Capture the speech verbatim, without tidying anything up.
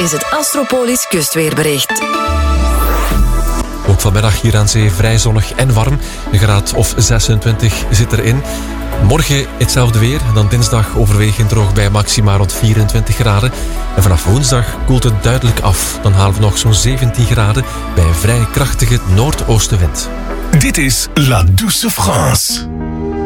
is het Astropolis kustweerbericht. Ook vanmiddag hier aan zee vrij zonnig en warm. Een graad of zesentwintig zit erin. Morgen hetzelfde weer. Dan dinsdag overwegend droog bij maxima rond vierentwintig graden. En vanaf woensdag koelt het duidelijk af. Dan halen we nog zo'n zeventien graden bij een vrij krachtige noordoostenwind. Dit is La Douce France.